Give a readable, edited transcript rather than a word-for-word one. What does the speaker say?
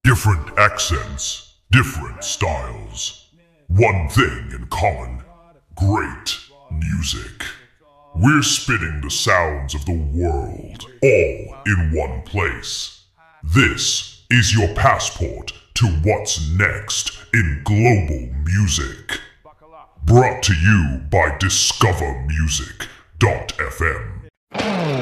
Different accents, different styles. One thing in common, great music. We're spinning the sounds of the world, all in one place. This is your passport to what's next in global music. Brought to you by DiscoverMusic.fm.